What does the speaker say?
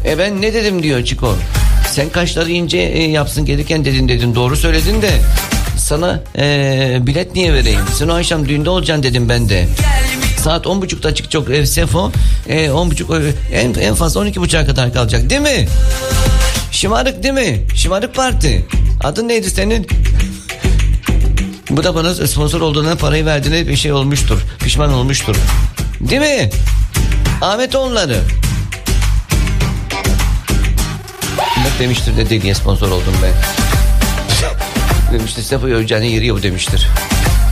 Ben ne dedim diyor Çiko. Sen kaşları ince yapsın gelirken dedin. Doğru söyledin de sana bilet niye vereyim? Sen o akşam düğünde olacaksın dedim ben de. Saat 10.30'da çıkacak Sefo. 10.30 en fazla 12.30'a kadar kalacak değil mi? Şımarık değil mi? Şımarık parti. Adın neydi senin? Bu da bana sponsor olduğuna parayı verdiğine bir şey olmuştur. Pişman olmuştur. Değil mi? Ahmet onları. Bak demiştir de diye sponsor oldum ben. Demiştir Sefo'yu öleceğine yeri yok demiştir.